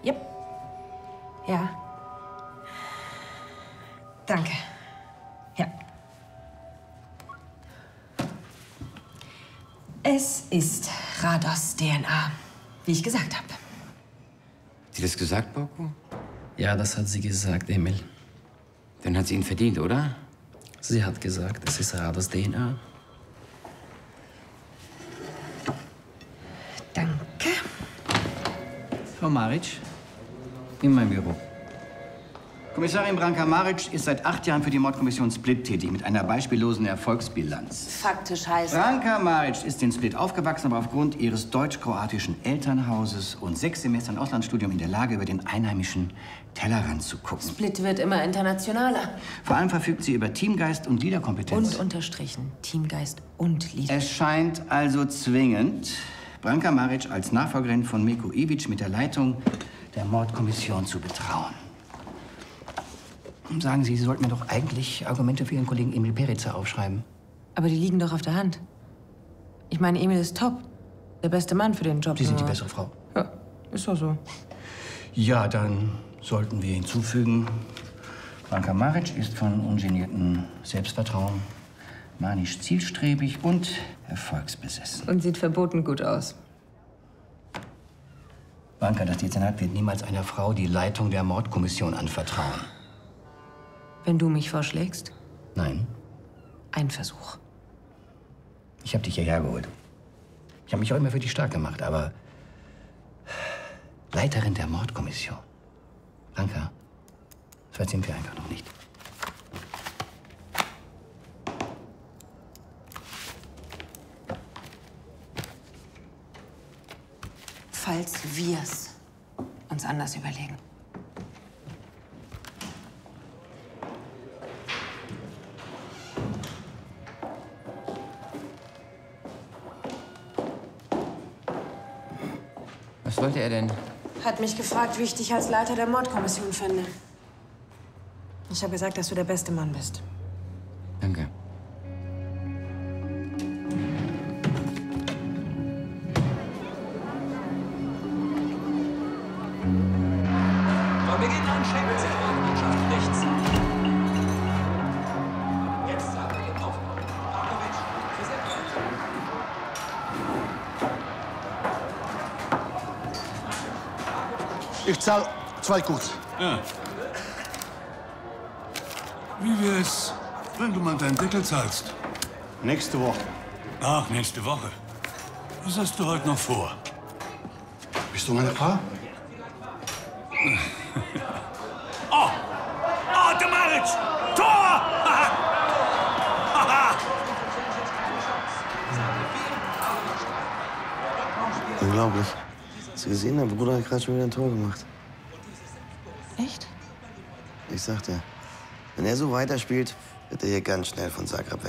Yep. Ja. Danke. Ja. Es ist Rados DNA, wie ich gesagt habe. Hat sie das gesagt, Borko? Ja, das hat sie gesagt, Emil. Dann hat sie ihn verdient, oder? Sie hat gesagt, es ist Rados DNA. Danke. Frau Maric, in mein Büro. Kommissarin Branka Maric ist seit 8 Jahren für die Mordkommission Split tätig, mit einer beispiellosen Erfolgsbilanz. Faktisch heißt... Branka Maric ist in Split aufgewachsen, aber aufgrund ihres deutsch-kroatischen Elternhauses und 6 Semestern Auslandsstudium in der Lage, über den einheimischen Tellerrand zu gucken. Split wird immer internationaler. Vor allem verfügt sie über Teamgeist und Leaderkompetenz. Und unterstrichen. Teamgeist und Leader. Es scheint also zwingend, Branka Maric als Nachfolgerin von Meko Ivic mit der Leitung der Mordkommission zu betrauen. Sagen Sie, Sie sollten mir doch eigentlich Argumente für Ihren Kollegen Emil Perica aufschreiben. Aber die liegen doch auf der Hand. Ich meine, Emil ist top. Der beste Mann für den Job. Sie sind die bessere Frau. Ja, ist doch so. Ja, dann sollten wir hinzufügen, Branka Maric ist von ungeniertem Selbstvertrauen, manisch zielstrebig und erfolgsbesessen. Und sieht verboten gut aus. Branka, das Dezernat wird niemals einer Frau die Leitung der Mordkommission anvertrauen. Wenn du mich vorschlägst? Nein, Ein Versuch. ich habe dich hierher geholt. Ich habe mich auch immer für dich stark gemacht, aber Leiterin der Mordkommission. Branka, so weit sind wir einfach noch nicht. Falls wir's uns anders überlegen. Was wollte er denn? Hat mich gefragt, wie ich dich als Leiter der Mordkommission finde. Ich habe gesagt, dass du der beste Mann bist. Danke. Von Beginn an schenkt sich meine Mannschaft nichts. Jetzt haben wir den Aufbau. Markovic für Seppelt. Ich zahle 2 kurz. Ja. Wie wär's, wenn du mal deinen Deckel zahlst? Nächste Woche. Ach, nächste Woche. Was hast du heute noch vor? Bist du meine Frau? Oh! Oh, der Maric! Tor! Unglaublich. Hast du gesehen, der Bruder hat gerade schon wieder ein Tor gemacht. Echt? Ich sagte, wenn er so weiterspielt, wird er hier ganz schnell von Zagreb weg.